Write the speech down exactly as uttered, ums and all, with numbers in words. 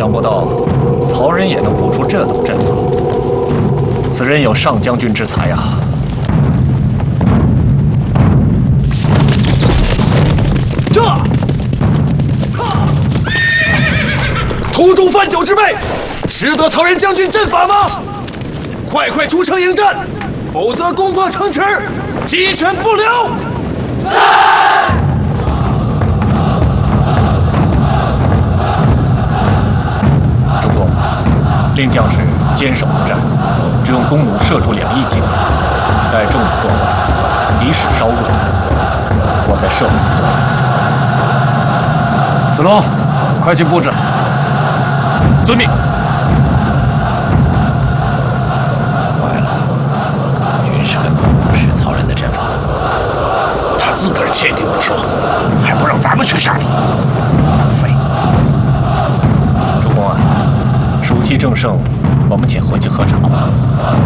想不到曹仁也能布出这等阵法，此人有上将军之才啊！ 这，途中犯酒之辈，识得曹仁将军阵法吗？快快出城迎战，否则攻破城池，鸡犬不留！是。 主公，令将士坚守不战，只用弓弩射出两翼即可。待众弩过后，敌势稍弱，我再射弩破。子龙，快去布置。遵命。 坏了，军师根本不识曹仁的阵法，他自个儿窃敌不说，还不让咱们去杀敌，浪费。 主公啊，暑气正盛，我们且回去喝茶吧。